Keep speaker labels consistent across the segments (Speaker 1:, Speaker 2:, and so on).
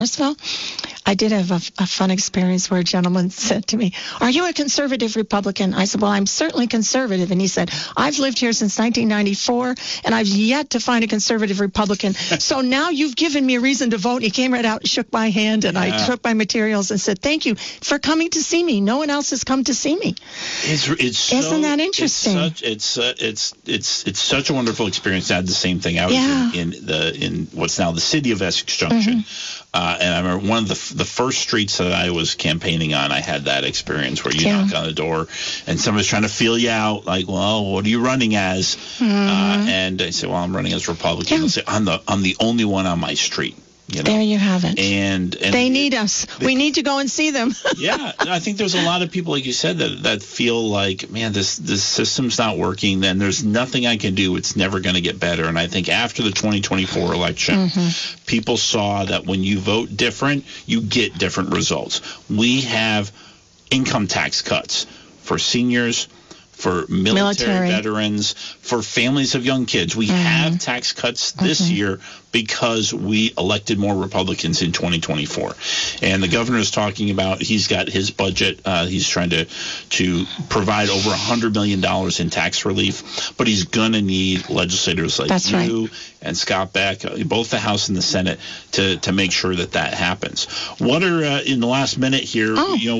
Speaker 1: Morrisville, I did have a fun experience where a gentleman said to me, "Are you a conservative Republican?" I said, "Well, I'm certainly conservative." And he said, "I've lived here since 1994, and I've yet to find a conservative Republican. So now you've given me a reason to vote." He came right out and shook my hand, and I took my materials and said, "Thank you for coming to see me. No one else has come to see me." Isn't that interesting?
Speaker 2: It's such a wonderful experience. I had the same thing. I was in what's now the city of Essex Junction. And I remember one of the first streets that I was campaigning on, I had that experience where you knock on the door and somebody's trying to feel you out, like, "Well, what are you running as?" And I say, "Well, I'm running as Republican." They'll say, I'm the only one on my street.
Speaker 1: There you have it.
Speaker 2: And
Speaker 1: they need us. We need to go and see them.
Speaker 2: Yeah, I think there's a lot of people, like you said, that feel like, man, this system's not working, and there's nothing I can do. It's never going to get better. And I think after the 2024 election, people saw that when you vote different, you get different results. We have income tax cuts for seniors, for military veterans, for families of young kids. We have tax cuts this year because we elected more Republicans in 2024. And the governor is talking about, he's got his budget. He's trying to provide over $100 million in tax relief, but he's going to need legislators like you and Scott Beck, both the House and the Senate, to make sure that happens. What are, in the last minute here,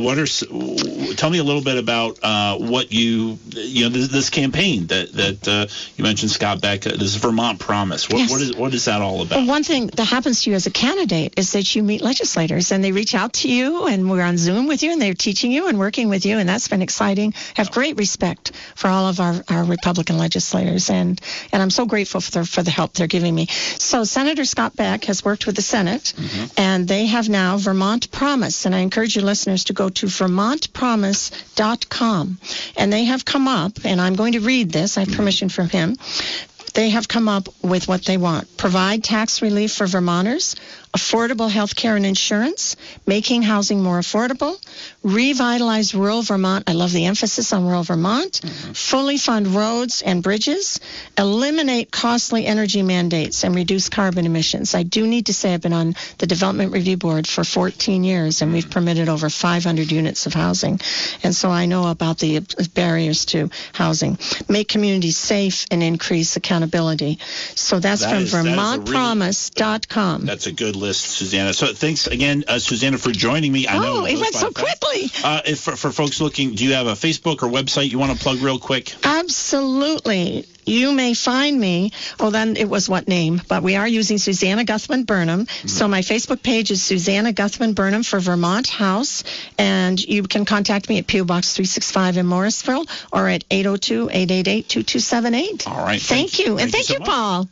Speaker 2: tell me a little bit about what this campaign that you mentioned, Scott Beck, this Vermont Promise. What is that all about?
Speaker 1: Well, one thing that happens to you as a candidate is that you meet legislators, and they reach out to you, and we're on Zoom with you, and they're teaching you and working with you, and that's been exciting. I have great respect for all of our Republican legislators, and I'm so grateful for the help they're giving me. So Senator Scott Beck has worked with the Senate, and they have now Vermont Promise, and I encourage your listeners to go to vermontpromise.com, and they have come up, and I'm going to read this. I have permission from him. They have come up with what they want. Provide tax relief for Vermonters, affordable health care and insurance, making housing more affordable, revitalize rural Vermont. I love the emphasis on rural Vermont. Fully fund roads and bridges, eliminate costly energy mandates, and reduce carbon emissions. I do need to say I've been on the Development Review Board for 14 years, and we've permitted over 500 units of housing. And so I know about the barriers to housing. Make communities safe and increase accountability. So that's from vermontpromise.com.
Speaker 2: That's a good list, Susanna. So thanks again, Susanna, for joining me. I know
Speaker 1: it went so quickly.
Speaker 2: For folks looking, do you have a Facebook or website you want to plug real quick?
Speaker 1: Absolutely. You may find me. Oh, then it was what name? But we are using Susanna Guthman Burnham. So my Facebook page is Susanna Guthman Burnham for Vermont House. And you can contact me at P.O. Box 365 in Morrisville or at 802-888-2278.
Speaker 2: All right.
Speaker 1: Thank you. And thank you, Paul.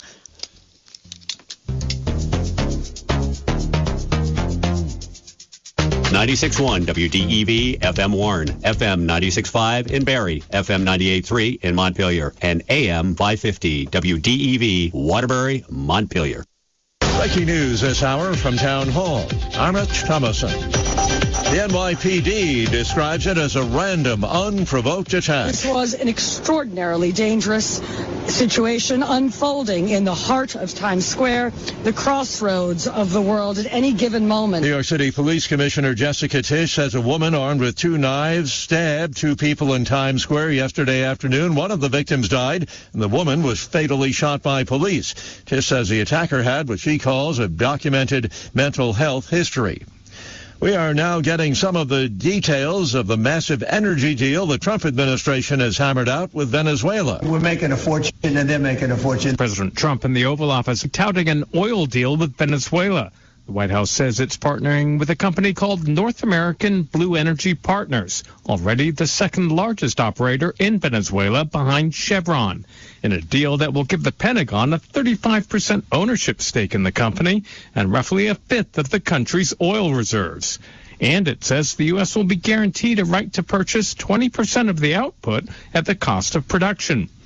Speaker 3: 96.1 WDEV FM Warren, FM 96.5 in Barrie, FM 98.3 in Montpelier, and AM 550 WDEV Waterbury, Montpelier.
Speaker 4: Breaking news this hour from Town Hall. I'm Rich Thomason. The NYPD describes it as a random, unprovoked attack.
Speaker 5: This was an extraordinarily dangerous situation unfolding in the heart of Times Square, the crossroads of the world at any given moment.
Speaker 4: New York City Police Commissioner Jessica Tisch says a woman armed with 2 knives stabbed 2 people in Times Square yesterday afternoon. One of the victims died, and the woman was fatally shot by police. Tisch says the attacker had what she calls a documented mental health history. We are now getting some of the details of the massive energy deal the Trump administration has hammered out with Venezuela.
Speaker 6: We're making a fortune, and they're making a fortune.
Speaker 7: President Trump in the Oval Office touting an oil deal with Venezuela. The White House says it's partnering with a company called North American Blue Energy Partners, already the second largest operator in Venezuela behind Chevron, in a deal that will give the Pentagon a 35% ownership stake in the company and roughly a fifth of the country's oil reserves. And it says the U.S. will be guaranteed a right to purchase 20% of the output at the cost of production.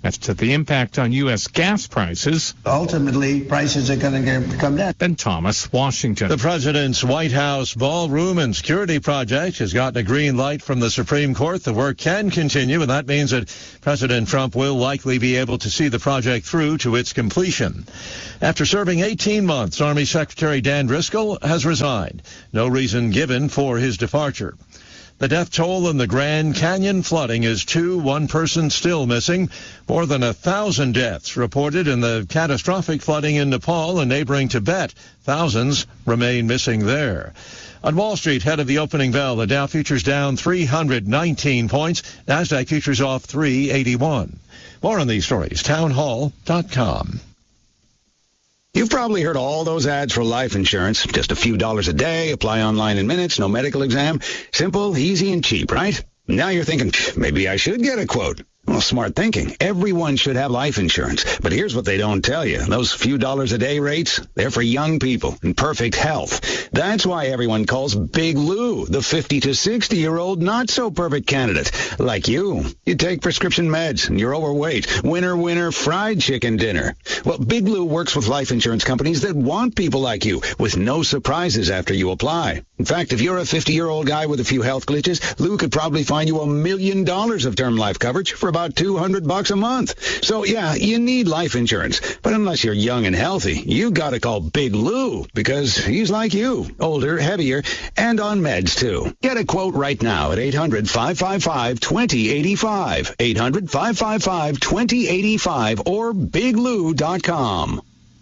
Speaker 7: As to the impact on U.S. gas prices,
Speaker 6: Ultimately, prices are going to come down.
Speaker 7: Ben Thomas, Washington.
Speaker 4: The president's White House ballroom and security project has gotten a green light from the Supreme Court. The work can continue, and that means that President Trump will likely be able to see the project through to its completion. After serving 18 months, Army Secretary Dan Driscoll has resigned. No reason given for his departure. The death toll in the Grand Canyon flooding is 2, one person still missing. More than 1,000 deaths reported in the catastrophic flooding in Nepal and neighboring Tibet. Thousands remain missing there. On Wall Street, ahead of the opening bell, the Dow futures down 319 points. Nasdaq futures off 381. More on these stories, townhall.com.
Speaker 8: You've probably heard all those ads for life insurance. Just a few dollars a day, apply online in minutes, no medical exam. Simple, easy, and cheap, right? Now you're thinking, maybe I should get a quote. Well, smart thinking. Everyone should have life insurance. But here's what they don't tell you. Those few dollars a day rates, they're for young people in perfect health. That's why everyone calls Big Lou the 50 to 60-year-old not-so-perfect candidate. Like you. You take prescription meds and you're overweight. Winner, fried chicken dinner. Well, Big Lou works with life insurance companies that want people like you with no surprises after you apply. In fact, if you're a 50-year-old guy with a few health glitches, Lou could probably find you $1 million of term life coverage for about $200 a month. So, yeah, you need life insurance. But unless you're young and healthy, you got to call Big Lou because he's like you, older, heavier, and on meds, too. Get a quote right now at 800-555-2085, 800-555-2085, or biglou.com.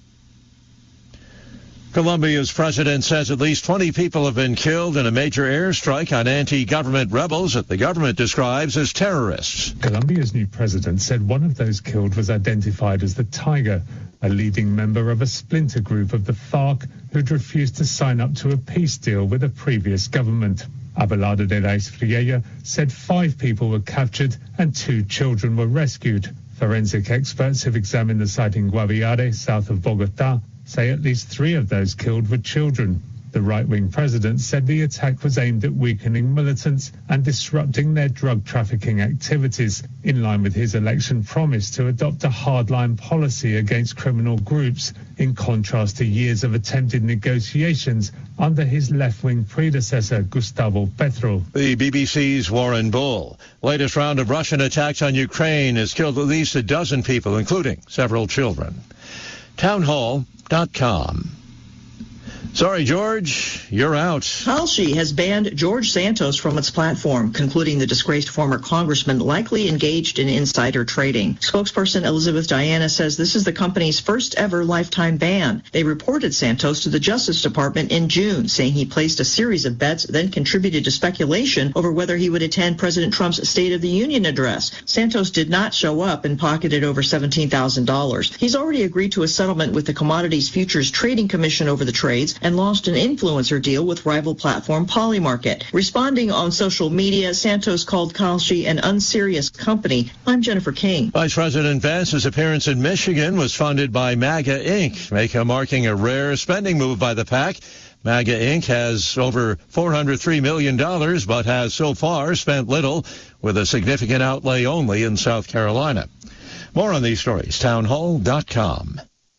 Speaker 4: Colombia's president says at least 20 people have been killed in a major airstrike on anti-government rebels that the government describes as terrorists.
Speaker 9: Colombia's new president said one of those killed was identified as the Tiger, a leading member of a splinter group of the FARC who'd refused to sign up to a peace deal with a previous government. Abelardo de la Espriella said 5 people were captured and 2 children were rescued. Forensic experts who've examined the site in Guaviare, south of Bogota, say at least 3 of those killed were children. The right-wing president said the attack was aimed at weakening militants and disrupting their drug trafficking activities, in line with his election promise to adopt a hardline policy against criminal groups, in contrast to years of attempted negotiations under his left-wing predecessor, Gustavo Petro.
Speaker 4: The BBC's Warren Bull. Latest round of Russian attacks on Ukraine has killed at least a dozen people, including several children. Townhall.com. Sorry, George, you're out.
Speaker 10: Kalshi has banned George Santos from its platform, concluding the disgraced former congressman likely engaged in insider trading. Spokesperson Elizabeth Diana says this is the company's first ever lifetime ban. They reported Santos to the Justice Department in June, saying he placed a series of bets, then contributed to speculation over whether he would attend President Trump's State of the Union address. Santos did not show up and pocketed over $17,000. He's already agreed to a settlement with the Commodities Futures Trading Commission over the trades and launched an influencer deal with rival platform Polymarket. Responding on social media, Santos called Kalshi an unserious company. I'm Jennifer King.
Speaker 4: Vice President Vance's appearance in Michigan was funded by MAGA Inc., marking a rare spending move by the PAC. MAGA Inc. has over $403 million, but has so far spent little, with a significant outlay only in South Carolina. More on these stories, townhall.com.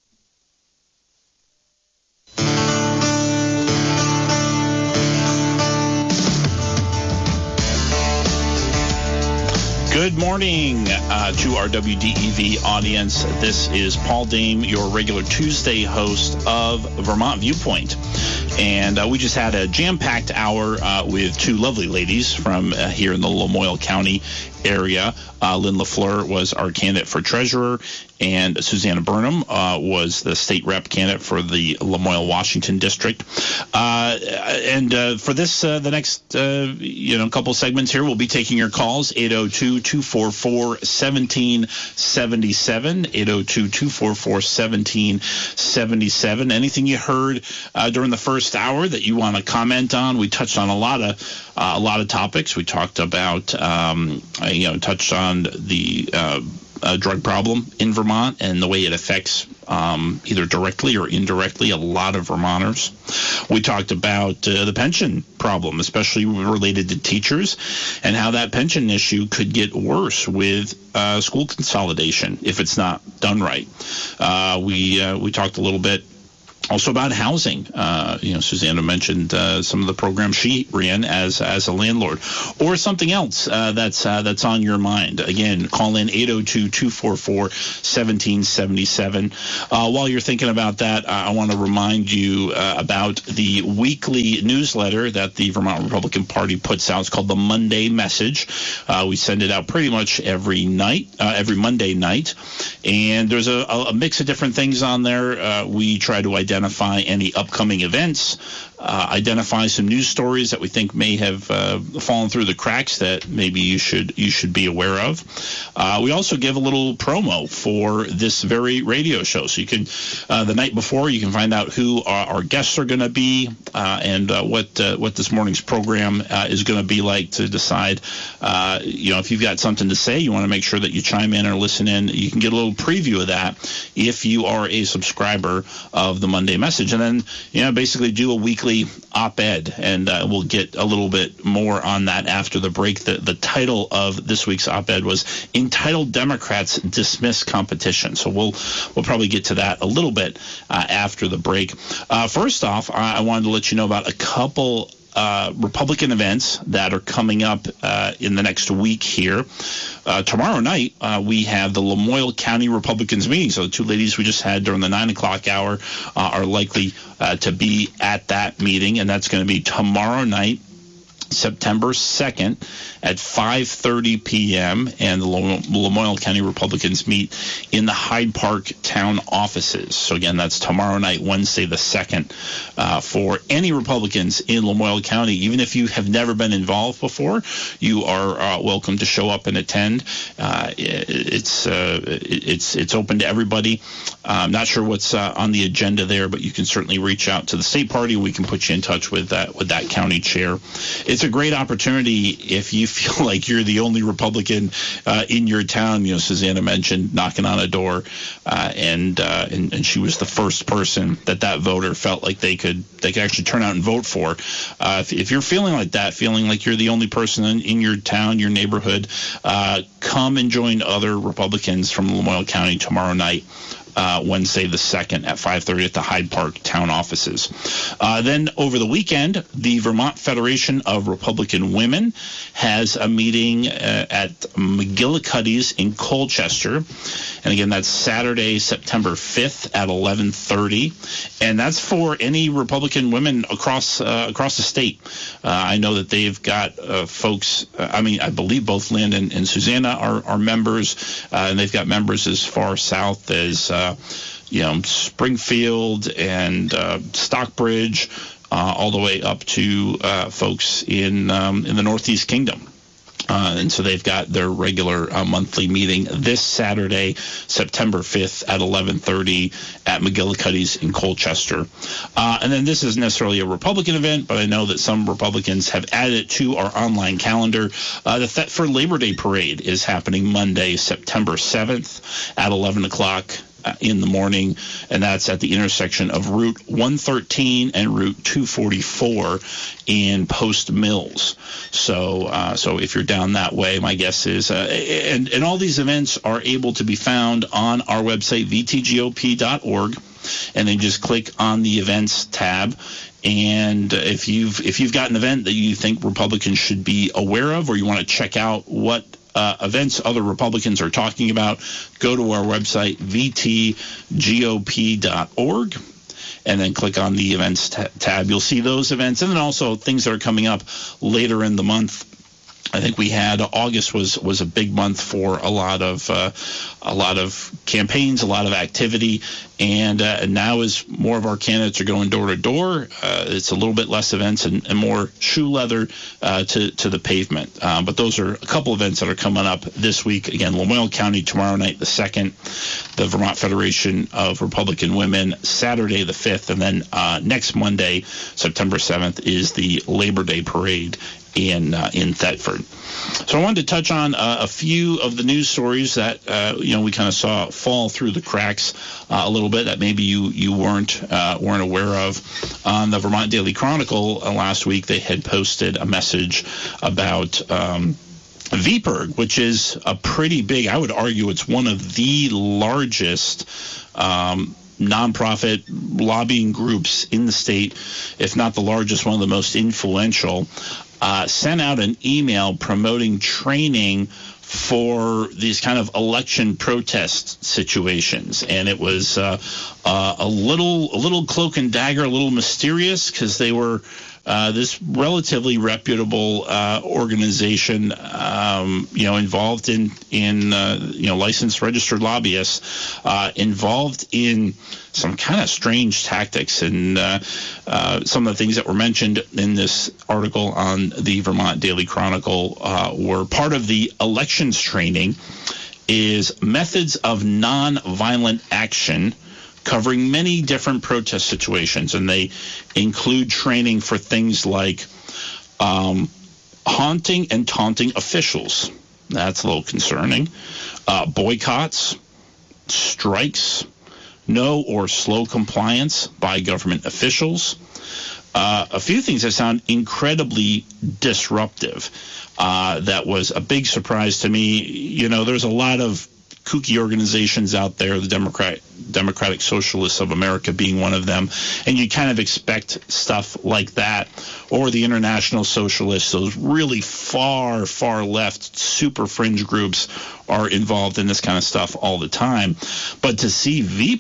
Speaker 2: Good morning to our WDEV audience. This is Paul Dame, your regular Tuesday host of Vermont Viewpoint. And we just had a jam-packed hour with 2 lovely ladies from here in the Lamoille County area. Lynn LaFleur was our candidate for treasurer, and Susanna Burnham was the state rep candidate for the Lamoille, Washington district. And for this, the next couple segments here, we'll be taking your calls, 802-244-1777, 802-244-1777. Anything you heard during the first hour that you want to comment on? We touched on a lot of topics. We talked about, touched on the drug problem in Vermont and the way it affects either directly or indirectly a lot of Vermonters. We talked about the pension problem, especially related to teachers, and how that pension issue could get worse with school consolidation if it's not done right. We talked a little bit also about housing. Susanna mentioned some of the programs she ran as a landlord, or something else that's on your mind. Again, call in 802-244-1777. While you're thinking about that, I want to remind you about the weekly newsletter that the Vermont Republican Party puts out. It's called the Monday Message. We send it out pretty much every Monday night, and there's a mix of different things on there. We try to identify any upcoming events, identify some news stories that we think may have fallen through the cracks that maybe you should be aware of. We also give a little promo for this very radio show, so you can the night before you can find out who our guests are going to be and what this morning's program is going to be like, to decide if you've got something to say, you want to make sure that you chime in or listen in. You can get a little preview of that if you are a subscriber of the Monday Message, and then basically do a weekly op-ed, and we'll get a little bit more on that after the break. The title of this week's op-ed was entitled "Democrats Dismiss Competition," so we'll probably get to that a little bit after the break. First off, I wanted to let you know about a couple Republican events that are coming up in the next week here. Tomorrow night, we have the Lamoille County Republicans meeting. So the two ladies we just had during the 9 o'clock hour are likely to be at that meeting, and that's going to be tomorrow night, September 2nd at 5:30 p.m. and the Lamoille County Republicans meet in the Hyde Park town offices. So again, that's tomorrow night, Wednesday the 2nd. For any Republicans in Lamoille County, even if you have never been involved before, you are welcome to show up and attend. It's open to everybody. I'm not sure what's on the agenda there, but you can certainly reach out to the state party. We can put you in touch with that county chair. It's a great opportunity if you feel like you're the only Republican in your town. Susanna mentioned knocking on a door, and she was the first person that voter felt like they could actually turn out and vote for. If you're feeling like that, feeling like you're the only person in your town, your neighborhood, come and join other Republicans from Lamoille County tomorrow night. Wednesday the 2nd at 5:30 at the Hyde Park town offices. Then over the weekend, the Vermont Federation of Republican Women has a meeting at McGillicuddy's in Colchester. And again, that's Saturday, September 5th at 11:30. And that's for any Republican women across the state. I know that they've got folks, I believe both Lynn and Susanna are members, and they've got members as far south as Springfield and Stockbridge, all the way up to folks in the Northeast Kingdom. And so they've got their regular monthly meeting this Saturday, September 5th at 11:30 at McGillicuddy's in Colchester. And then this isn't necessarily a Republican event, but I know that some Republicans have added it to our online calendar. The Thetford Labor Day Parade is happening Monday, September 7th at 11 o'clock. In the morning, and that's at the intersection of Route 113 and Route 244 in Post Mills. So if you're down that way, my guess is, and all these events are able to be found on our website, vtgop.org, and then just click on the events tab. And if you've got an event that you think Republicans should be aware of, or you want to check out what events other Republicans are talking about, go to our website, vtgop.org, and then click on the events tab. You'll see those events, and then also things that are coming up later in the month. I think we had August was a big month for a lot of campaigns, a lot of activity, and now as more of our candidates are going door to door, it's a little bit less events and more shoe leather to the pavement. But those are a couple events that are coming up this week. Again, Lamoille County tomorrow night the 2nd, the Vermont Federation of Republican Women Saturday the 5th, and then next Monday, September 7th, is the Labor Day Parade in Thetford. So I wanted to touch on a few of the news stories that we kind of saw fall through the cracks a little bit that maybe you weren't aware of. On the Vermont Daily Chronicle last week, they had posted a message about VPIRG, which is a pretty big, I would argue it's one of the largest nonprofit lobbying groups in the state, if not the largest, one of the most influential, sent out an email promoting training for these kind of election protest situations. And it was a little cloak and dagger, a little mysterious, because they were this relatively reputable organization, involved in licensed registered lobbyists, involved in some kind of strange tactics. And some of the things that were mentioned in this article on the Vermont Daily Chronicle were part of the elections training is methods of nonviolent action, covering many different protest situations, and they include training for things like haunting and taunting officials. That's a little concerning. Boycotts, strikes, no or slow compliance by government officials. A few things that sound incredibly disruptive. That was a big surprise to me. There's a lot of kooky organizations out there, the Democratic Socialists of America being one of them, and you kind of expect stuff like that, or the International Socialists, those really far left, super fringe groups are involved in this kind of stuff all the time. But to see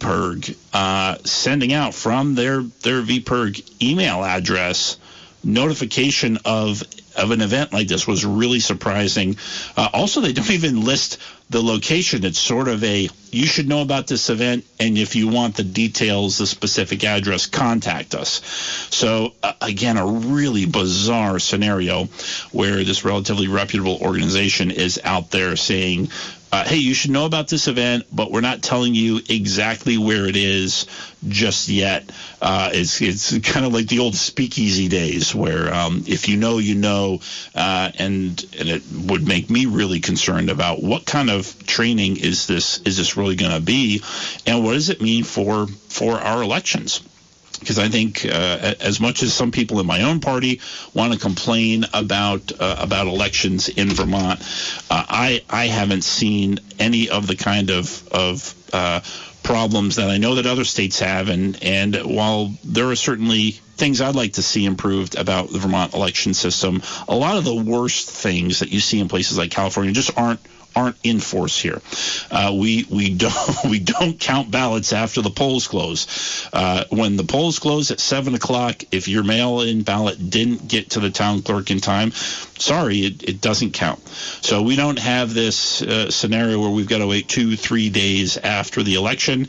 Speaker 2: VPIRG sending out from their VPIRG email address notification of an event like this was really surprising. Also, they don't even list the location. It's sort of you should know about this event, and if you want the details, the specific address, contact us. So, again, a really bizarre scenario where this relatively reputable organization is out there saying, hey, you should know about this event, but we're not telling you exactly where it is just yet. It's kind of like the old speakeasy days where if you know, you know, and it would make me really concerned about what kind of training is this really going to be, and what does it mean for our elections? Because I think as much as some people in my own party want to complain about elections in Vermont, I haven't seen any of the kind of problems that I know that other states have. And while there are certainly things I'd like to see improved about the Vermont election system, a lot of the worst things that you see in places like California just aren't in force here. We don't count ballots after the polls close. When the polls close at 7 o'clock, if your mail-in ballot didn't get to the town clerk in time, sorry, it doesn't count. So we don't have this scenario where we've got to wait 2-3 days after the election.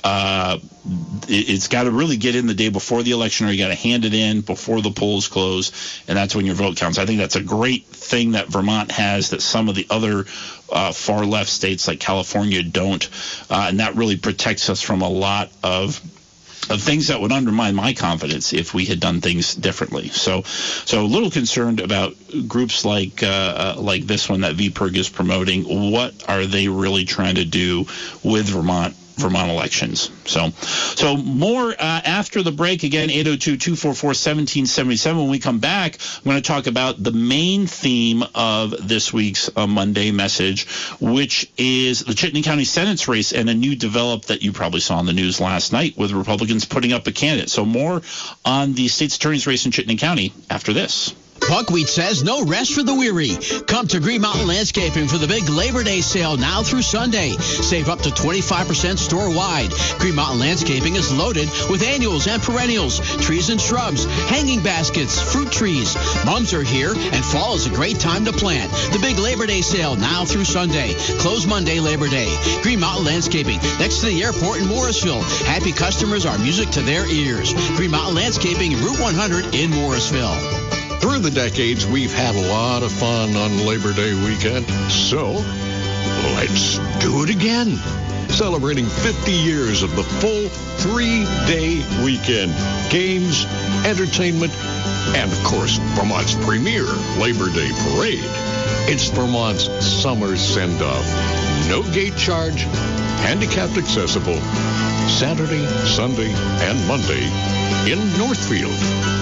Speaker 2: It's got to really get in the day before the election, or you got to hand it in before the polls close, and that's when your vote counts. I think that's a great thing that Vermont has that some of the other far left states like California don't, and that really protects us from a lot of things that would undermine my confidence if we had done things differently. So a little concerned about groups like this one that VPIRG is promoting. What are they really trying to do with Vermont elections? So more after the break. Again, 802-244-1777. When we come back, I'm going to talk about the main theme of this week's Monday message, which is the Chittenden County Senate's race and a new develop that you probably saw on the news last night with Republicans putting up a candidate. So more on the state's attorney's race in Chittenden County after this.
Speaker 11: Buckwheat says no rest for the weary. Come to Green Mountain Landscaping for the big Labor Day sale now through Sunday. Save up to 25% store-wide. Green Mountain Landscaping is loaded with annuals and perennials, trees and shrubs, hanging baskets, fruit trees. Mums are here, and fall is a great time to plant. The big Labor Day sale now through Sunday. Close Monday, Labor Day. Green Mountain Landscaping, next to the airport in Morrisville. Happy customers are music to their ears. Green Mountain Landscaping, Route 100 in Morrisville.
Speaker 12: Through the decades, we've had a lot of fun on Labor Day weekend, so let's do it again. celebrating 50 years of the full 3-day weekend. Games, entertainment, and, of course, Vermont's premier Labor Day parade. It's Vermont's summer send-off. No gate charge, handicapped accessible, Saturday, Sunday, and Monday in Northfield.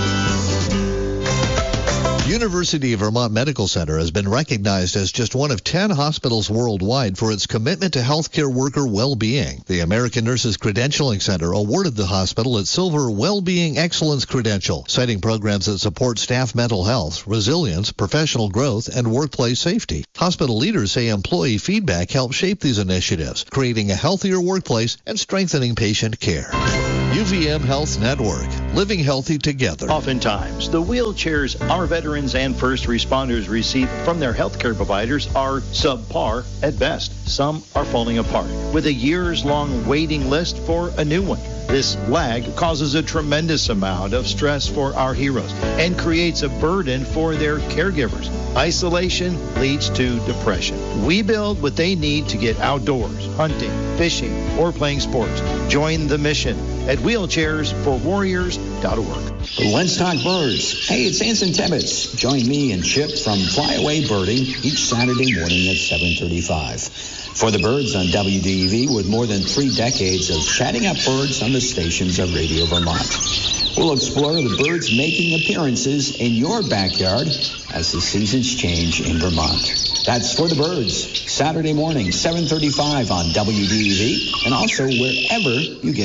Speaker 13: University of Vermont Medical Center has been recognized as just one of 10 hospitals worldwide for its commitment to healthcare worker well-being. The American Nurses Credentialing Center awarded the hospital its Silver Well-Being Excellence Credential, citing programs that support staff mental health, resilience, professional growth, and workplace safety. Hospital leaders say employee feedback helps shape these initiatives, creating a healthier workplace and strengthening patient care. UVM Health Network, living healthy together.
Speaker 14: Oftentimes, the wheelchairs our veterans and first responders receive from their healthcare providers are subpar at best. Some are falling apart, with a years-long waiting list for a new one. This lag causes a tremendous amount of stress for our heroes and creates a burden for their caregivers. Isolation leads to depression. We build what they need to get outdoors, hunting, fishing, or playing sports. Join the mission at wheelchairsforwarriors.org.
Speaker 15: Let's talk birds. Hey, it's Anson Tibbetts. Join me and Chip from Flyaway Birding each Saturday morning at 7:35. For the birds on WDEV, with more than 3 decades of chatting up birds on the stations of Radio Vermont. We'll explore the birds making appearances in your backyard as the seasons change in Vermont. That's For the Birds, Saturday morning, 7:35 on WDEV, and also wherever you get